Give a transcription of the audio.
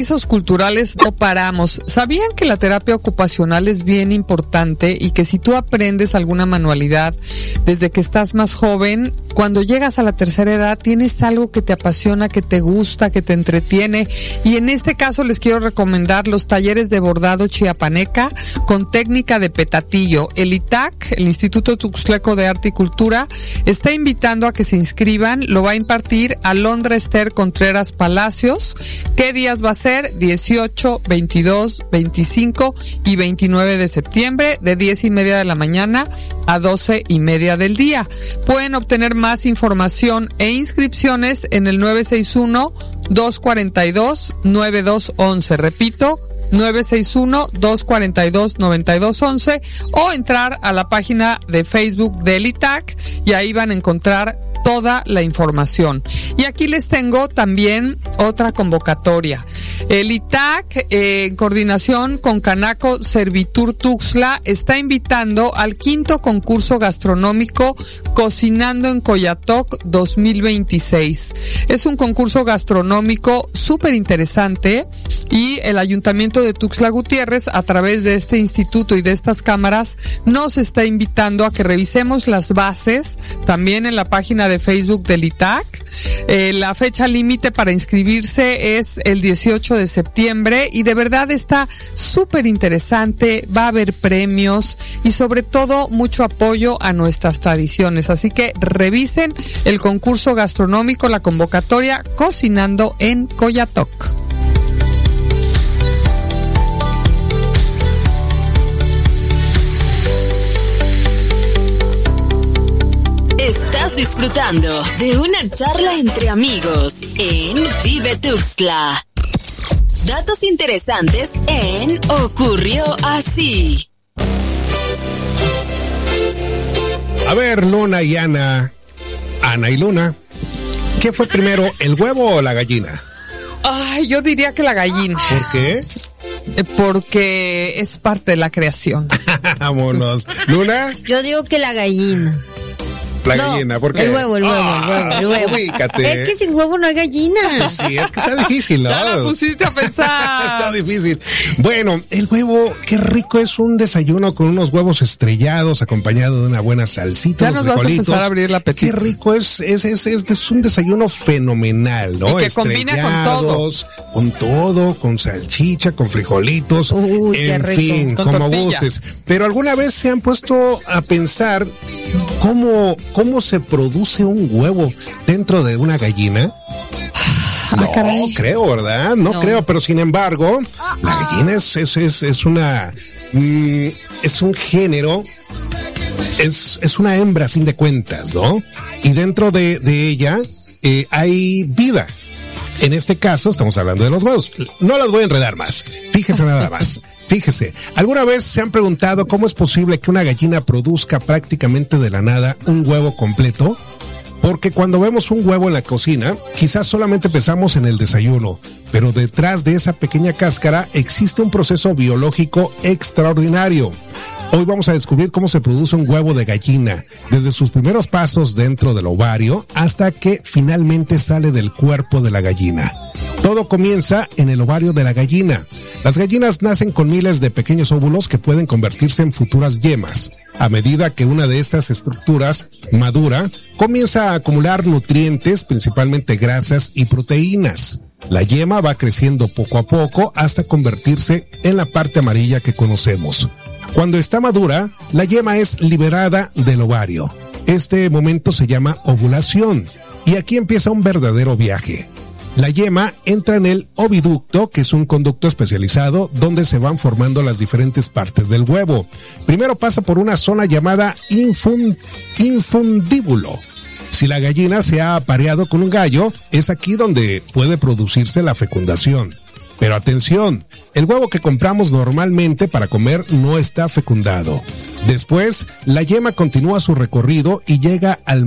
compromisos culturales no paramos. ¿Sabían que la terapia ocupacional es bien importante y que si tú aprendes alguna manualidad desde que estás más joven, cuando llegas a la tercera edad tienes algo que te apasiona, que te gusta, que te entretiene? Y en este caso les quiero recomendar los talleres de bordado chiapaneca con técnica de petatillo. El ITAC, el Instituto Tuxtleco de Arte y Cultura, está invitando a que se inscriban. Lo va a impartir Alondra Esther Contreras Palacios. ¿Qué días va a ser? 18, 22, 25 y 29 de septiembre, de 10:30 de la mañana a 12:30 del día. Pueden obtener más información e inscripciones en el 961-242-9211. Repito, 961-242-9211, o entrar a la página de Facebook del ITAC y ahí van a encontrar toda la información. Y aquí les tengo también otra convocatoria. El ITAC, en coordinación con Canaco Servitur Tuxtla, está invitando al 5º concurso gastronómico Cocinando en Coyatoc 2026. Es un concurso gastronómico súper interesante y el Ayuntamiento de Tuxtla Gutiérrez, a través de este instituto y de estas cámaras, nos está invitando a que revisemos las bases también en la página de Facebook del ITAC. La fecha límite para inscribirse es el 18 de septiembre y de verdad está súper interesante. Va a haber premios y sobre todo mucho apoyo a nuestras tradiciones. Así que revisen el concurso gastronómico, la convocatoria Cocinando en Coyatoc. Estás disfrutando de una charla entre amigos en Vive Tuxtla. Datos interesantes en Ocurrió Así. A ver, Luna y Ana y Luna, ¿qué fue primero, el huevo o la gallina? Ay, yo diría que la gallina. ¿Por qué? Porque es parte de la creación. Vámonos. ¿Luna? Yo digo que la gallina. La gallina, ¿por qué? El huevo. Ubícate. Es que sin huevo no hay gallina. Sí, es que está difícil, ¿no? Ya la pusiste a pensar. Está difícil. Bueno, el huevo, qué rico es un desayuno con unos huevos estrellados acompañado de una buena salsita. Ya nos vas a empezar a abrir la apetito. Qué rico es un desayuno fenomenal, ¿no? Y que combina con todo. Con todo, con salchicha, con frijolitos. Uy, en qué rico. fin, Con como tortilla. gustes. Pero ¿alguna vez se han puesto a pensar cómo se produce un huevo dentro de una gallina? No creo, ¿verdad? No creo, pero sin embargo, la gallina es un género, es una hembra a fin de cuentas, ¿no? Y dentro de ella hay vida. En este caso estamos hablando de los huevos. No las voy a enredar más. Fíjense nada más. Fíjese, ¿alguna vez se han preguntado cómo es posible que una gallina produzca prácticamente de la nada un huevo completo? Porque cuando vemos un huevo en la cocina, quizás solamente pensamos en el desayuno, pero detrás de esa pequeña cáscara existe un proceso biológico extraordinario. Hoy vamos a descubrir cómo se produce un huevo de gallina, desde sus primeros pasos dentro del ovario hasta que finalmente sale del cuerpo de la gallina. Todo comienza en el ovario de la gallina. Las gallinas nacen con miles de pequeños óvulos que pueden convertirse en futuras yemas. A medida que una de estas estructuras madura, comienza a acumular nutrientes, principalmente grasas y proteínas. La yema va creciendo poco a poco hasta convertirse en la parte amarilla que conocemos. Cuando está madura, la yema es liberada del ovario. Este momento se llama ovulación y aquí empieza un verdadero viaje. La yema entra en el oviducto, que es un conducto especializado donde se van formando las diferentes partes del huevo. Primero pasa por una zona llamada infundíbulo. Si la gallina se ha apareado con un gallo, es aquí donde puede producirse la fecundación. Pero atención, el huevo que compramos normalmente para comer no está fecundado. Después, la yema continúa su recorrido y llega al